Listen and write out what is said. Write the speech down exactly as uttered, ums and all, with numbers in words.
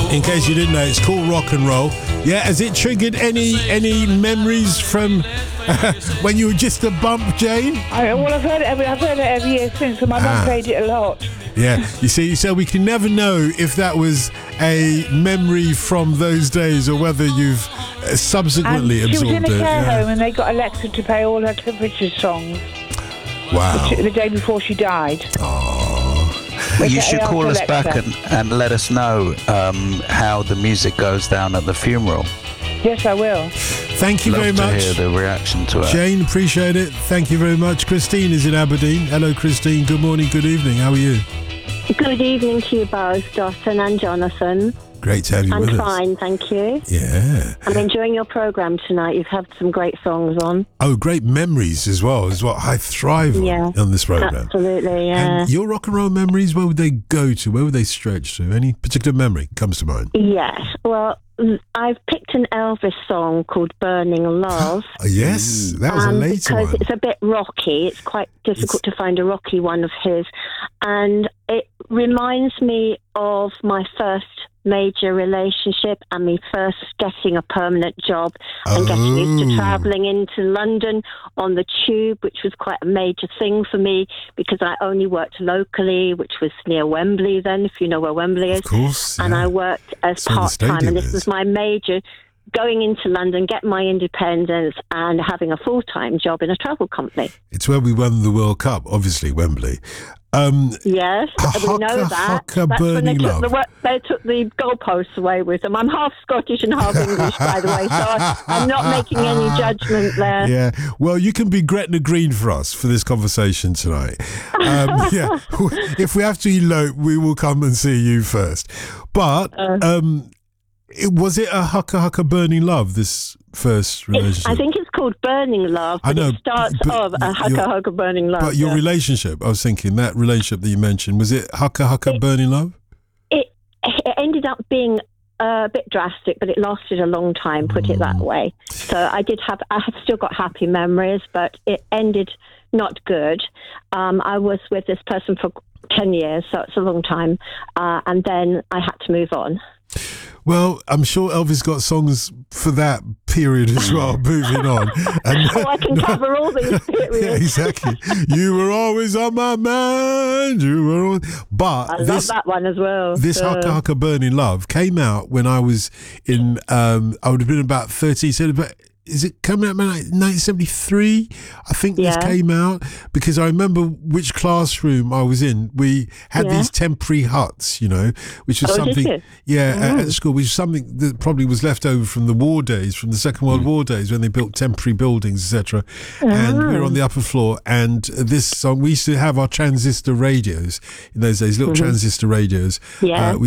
In case you didn't know, it's called Rock and Roll. Yeah, has it triggered any any memories from when you were just a bump, Jane? I, well, I've heard it every, I've heard it every year since, and my mum Ah. played it a lot. Yeah, you see, so we can never know if that was a memory from those days or whether you've uh, subsequently And she was absorbed in a it. care Yeah. home, and they got Alexa to play all her Cliff Richard songs Wow. the, the day before she died. Well, you Okay, should I'll call us collect back that. and, and let us know um, how the music goes down at the funeral. Yes, I will. Thank you Love very to much. hear the reaction to it. Jane, appreciate it. Thank you very much. Christine is in Aberdeen. Hello, Christine. Good morning, good evening. How are you? Good evening to you both, Dawson and Jonathan. Great to have you I'm with us. fine, thank you. Yeah. I'm enjoying your programme tonight. You've had some great songs on. Oh, great memories as well, is what I thrive on, Yeah, on this program. Absolutely, yeah. And your rock and roll memories, where would they go to? Where would they stretch to? Any particular memory comes to mind? Yes, well, I've picked an Elvis song called Burning Love. Oh, yes, that was a um, later because one. it's a bit rocky. It's quite difficult to find a rocky one of his. And it reminds me of my first major relationship and me first getting a permanent job and getting used to Oh. travelling into London on the tube, which was quite a major thing for me because I only worked locally, which was near Wembley then, if you know where Wembley is. Of course. And yeah. I worked as That's where the part-time, stadium and this is. was my major, going into London, getting my independence and having a full-time job in a travel company. It's where we won the World Cup, obviously, Wembley. Um, Yes, we know Haka, that. haka, That's when they burning took, love. the, wo- they took the goalposts away with them. I'm half Scottish and half English, by the way, so I, I'm not making any judgment there. Yeah, well, you can be Gretna Green for us for this conversation tonight. Um, yeah, if we have to elope, we will come and see you first. But Uh. um, it, was it a Haka Haka Burning Love, this first It's, relationship? I think it's called Burning Love, I but know, it starts but off a haka your- haka burning love. But your yeah. relationship, I was thinking, that relationship that you mentioned, was it Haka Haka It- Burning Love? it, it ended up being a bit drastic, but it lasted a long time, put it Mm. that way. So I did have, I have still got happy memories, but it ended not good. Um, I was with this person for ten years, so it's a long time. Uh, and then I had to move on. Well, I'm sure Elvis got songs for that period as well, moving on. And, Oh, I can cover all these periods. yeah, exactly. You were always on my mind. You were always... But I love this, that one as well. this Uh, Haka Haka Burning Love came out when I was in, um, I would have been about thirteen, so about, is it coming out in nineteen seventy-three? I think this Yeah. came out because I remember which classroom I was in. We had Yeah. these temporary huts, you know, which was Oh, did something, you? yeah, at, Mm. at school, which was something that probably was left over from the war days, from the Second World War days when they built temporary buildings, et cetera. And we were on the upper floor, and this song, we used to have our transistor radios in those days, little transistor radios. Yeah. Uh, we